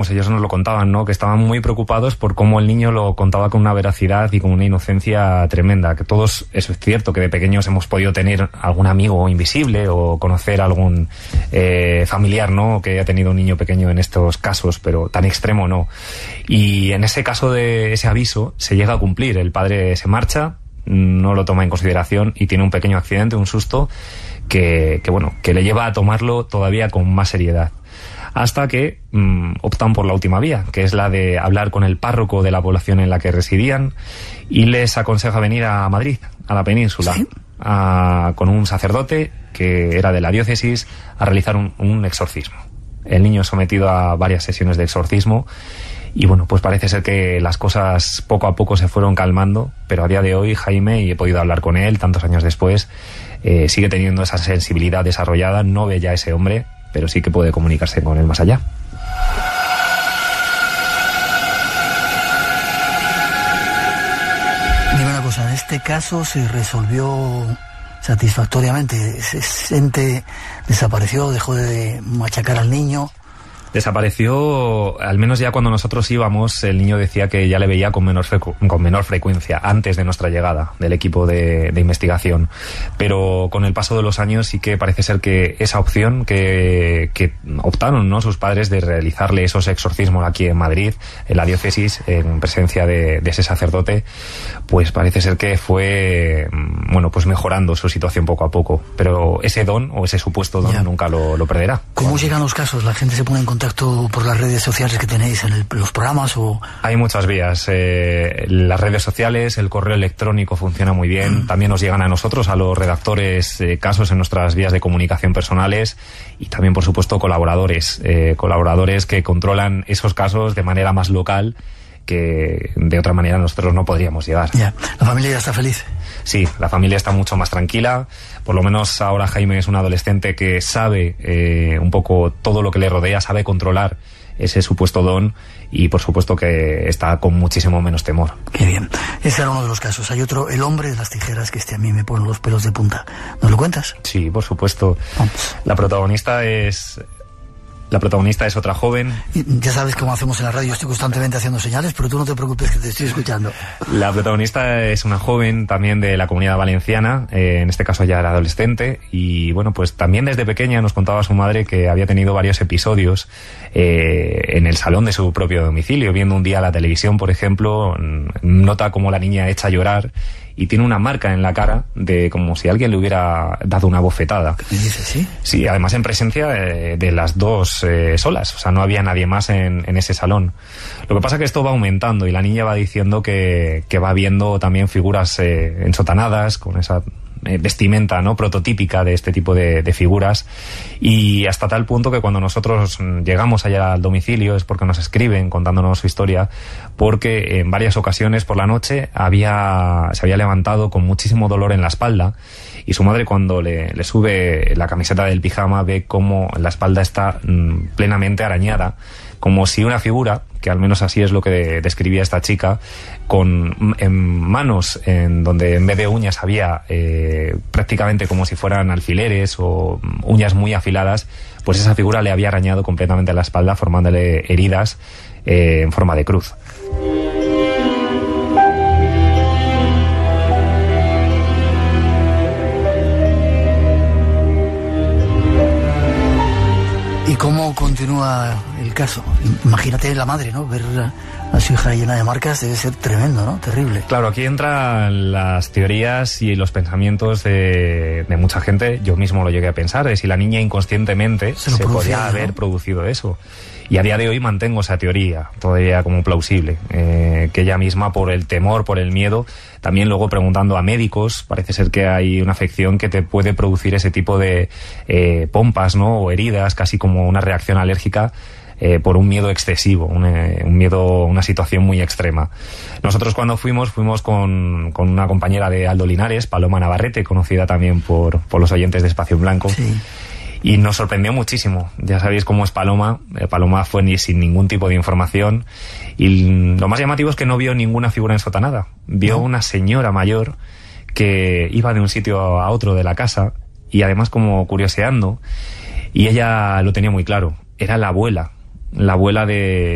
pues ellos nos lo contaban, ¿no? Que estaban muy preocupados por cómo el niño lo contaba con una veracidad y con una inocencia tremenda. Que todos, eso es cierto, que de pequeños hemos podido tener algún amigo invisible o conocer algún familiar, ¿no? Que haya tenido un niño pequeño en estos casos, pero tan extremo no. Y en ese caso de ese aviso se llega a cumplir. El padre se marcha, no lo toma en consideración y tiene un pequeño accidente, un susto que le lleva a tomarlo todavía con más seriedad. Hasta que optan por la última vía, que es la de hablar con el párroco de la población en la que residían y les aconseja venir a Madrid, a la península, ¿sí? Con un sacerdote que era de la diócesis a realizar un exorcismo. El niño es sometido a varias sesiones de exorcismo y bueno, pues parece ser que las cosas poco a poco se fueron calmando, pero a día de hoy Jaime, y he podido hablar con él tantos años después, sigue teniendo esa sensibilidad desarrollada, no ve ya a ese hombre, pero sí que puede comunicarse con él más allá. Dime una cosa, en este caso se resolvió satisfactoriamente. Ese ente desapareció, dejó de machacar al niño. Desapareció, al menos ya cuando nosotros íbamos, el niño decía que ya le veía con menor frecuencia, antes de nuestra llegada del equipo de investigación. Pero con el paso de los años sí que parece ser que esa opción que optaron, ¿no?, sus padres de realizarle esos exorcismos aquí en Madrid, en la diócesis, en presencia de ese sacerdote, pues parece ser que fue, pues mejorando su situación poco a poco. Pero ese don, o ese supuesto don, nunca lo perderá. ¿Cómo llegan los casos? ¿La gente se pone en contacto por las redes sociales que tenéis en los programas? O hay muchas vías. Las redes sociales, el correo electrónico funciona muy bien. También nos llegan a nosotros, a los redactores, casos en nuestras vías de comunicación personales, y también, por supuesto, colaboradores que controlan esos casos de manera más local, que de otra manera nosotros no podríamos llegar. Ya. ¿La familia ya está feliz? Sí, la familia está mucho más tranquila. Por lo menos ahora Jaime es un adolescente que sabe un poco todo lo que le rodea, sabe controlar ese supuesto don, y por supuesto que está con muchísimo menos temor. Qué bien. Ese era uno de los casos. Hay otro, el hombre de las tijeras, que a mí me pone los pelos de punta. ¿Nos lo cuentas? Sí, por supuesto. Vamos. La protagonista es otra joven. Ya sabes cómo hacemos en la radio, estoy constantemente haciendo señales, pero tú no te preocupes, que te estoy escuchando. La protagonista es una joven también de la Comunidad Valenciana, en este caso ya era adolescente, y bueno, pues también desde pequeña nos contaba su madre que había tenido varios episodios en el salón de su propio domicilio. Viendo un día la televisión, por ejemplo, nota como la niña echa a llorar y tiene una marca en la cara de como si alguien le hubiera dado una bofetada. ¿Qué me dices, sí? Sí, además en presencia de las dos solas, o sea, no había nadie más en ese salón. Lo que pasa es que esto va aumentando y la niña va diciendo que va viendo también figuras ensotanadas, con esa vestimenta, ¿no?, prototípica de este tipo de figuras, y hasta tal punto que cuando nosotros llegamos allá al domicilio es porque nos escriben contándonos su historia, porque en varias ocasiones por la noche se había levantado con muchísimo dolor en la espalda, y su madre, cuando le sube la camiseta del pijama, ve cómo la espalda está plenamente arañada, como si una figura, que al menos así es lo que describía esta chica, en manos en donde en vez de uñas había prácticamente como si fueran alfileres o uñas muy afiladas, pues esa figura le había arañado completamente la espalda, formándole heridas en forma de cruz. ¿Y cómo continúa el caso? Imagínate la madre, ¿no? Ver a su hija llena de marcas debe ser tremendo, ¿no? Terrible. Claro, aquí entran las teorías y los pensamientos de mucha gente. Yo mismo lo llegué a pensar, de si la niña inconscientemente se podría haber producido eso. Y a día de hoy mantengo esa teoría todavía como plausible, que ella misma, por el temor, por el miedo, también luego preguntando a médicos, parece ser que hay una afección que te puede producir ese tipo de pompas, ¿no?, o heridas, casi como una reacción alérgica, por un miedo excesivo, un miedo, una situación muy extrema. Nosotros cuando fuimos con una compañera de Aldo Linares, Paloma Navarrete, conocida también por los oyentes de Espacio en Blanco. Sí. Y nos sorprendió muchísimo. Ya sabéis cómo es Paloma. Paloma fue sin ningún tipo de información. Y lo más llamativo es que no vio ninguna figura ensotanada. Vio una señora mayor que iba de un sitio a otro de la casa, y además como curioseando. Y ella lo tenía muy claro. Era la abuela de